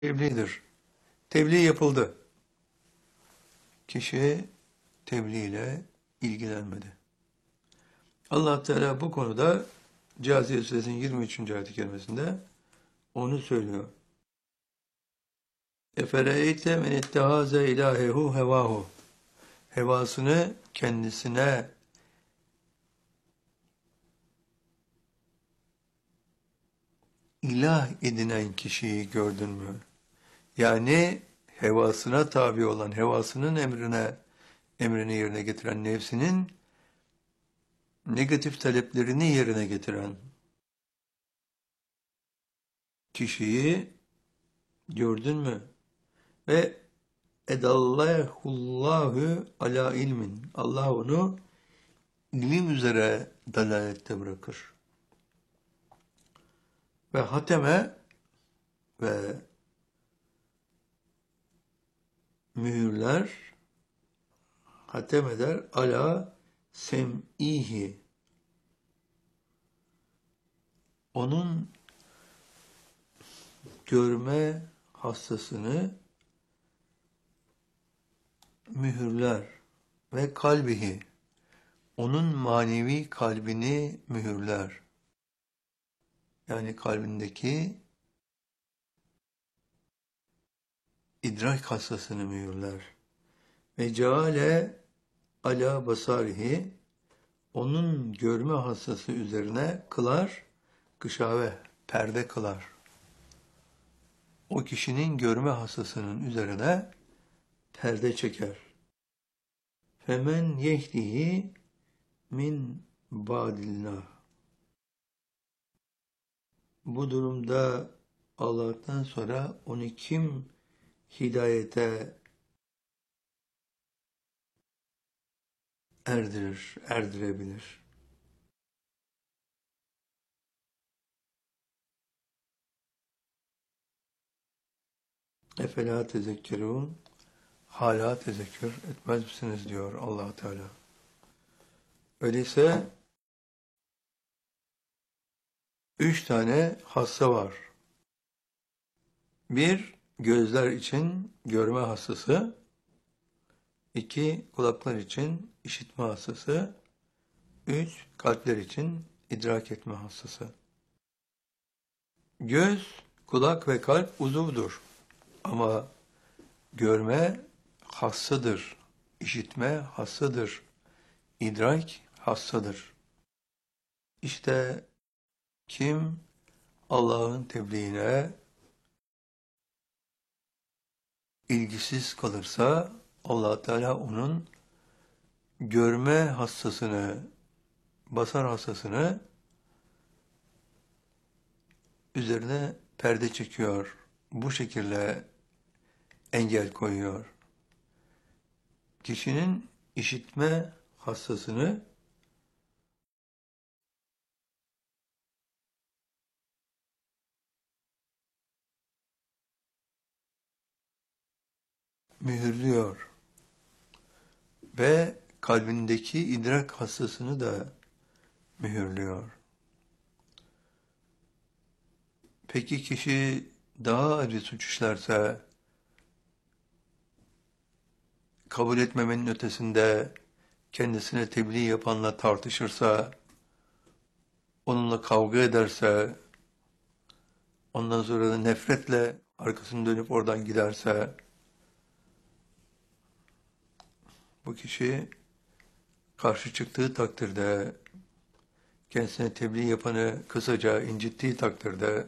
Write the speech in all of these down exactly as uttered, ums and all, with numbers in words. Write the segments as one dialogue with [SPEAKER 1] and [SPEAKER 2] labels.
[SPEAKER 1] tebliğdir. Tebliğ yapıldı. Kişi tebliğ ile ilgilenmedi. Allah Teala bu konuda Câsiye Suresinin yirmi üçüncü ayet-i kerimesinde onu söylüyor. Efereyte men ittehaze ilahehu hevahu. Hevasını kendisine ilah edinen kişiyi gördün mü? Yani hevasına tabi olan, hevasının emrine, emrini yerine getiren nefsinin negatif taleplerini yerine getiren kişiyi gördün mü? Ve edallahullahu ala ilmin. Allah onu ilim üzere dalalette bırakır. Ve hateme ve mühürler hatem eder ala sem'ihi. Onun görme hassasını mühürler ve kalbihi. Onun manevi kalbini mühürler. Yani kalbindeki idrak hassasını mühürler. Ve ceale ala basarihi, onun görme hassası üzerine kılar, gışave, perde kılar. O kişinin görme hassasının üzerine perde çeker. Femen yehdihi min ba'dillah. Bu durumda Allah'tan sonra onu kim hidayete erdirir, erdirebilir? Efela tezekkerûn, hala tezekkür etmez misiniz diyor Allah Teala. Öyleyse üç tane hassa var. Bir, gözler için görme hassası. İki, kulaklar için işitme hassası. Üç, kalpler için idrak etme hassası. Göz, kulak ve kalp uzuvdur. Ama görme hassıdır, işitme hassıdır, idrak hassıdır. İşte kim Allah'ın tebliğine ilgisiz kalırsa Allah Teala onun görme hassasını, basar hassasını üzerine perde çekiyor. Bu şekilde engel koyuyor. Kişinin işitme hassasını mühürlüyor ve kalbindeki idrak hassasını da mühürlüyor. Peki kişi daha acı suç işlerse, kabul etmemenin ötesinde kendisine tebliğ yapanla tartışırsa, onunla kavga ederse, ondan sonra da nefretle arkasını dönüp oradan giderse, bu kişi karşı çıktığı takdirde, kendisine tebliğ yapanı kısaca incittiği takdirde,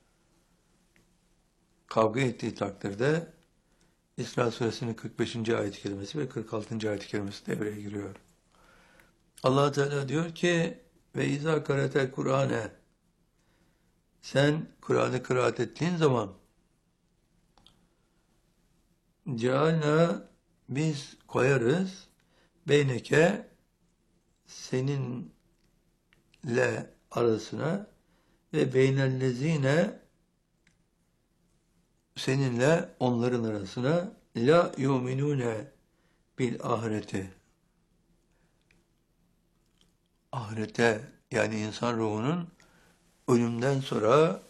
[SPEAKER 1] kavga ettiği takdirde İsra Suresinin kırk beşinci ayet-i kerimesi ve kırk altıncı ayet-i kerimesi devreye giriyor. Allah Teala diyor ki ve izâ karatel Kur'ane, sen Kur'an'ı kıraat ettiğin zaman cealna, biz koyarız beyneke, seninle arasına ve beynellezine, seninle onların arasına la yu'minune bil ahireti, ahirete, yani insan ruhunun ölümden sonra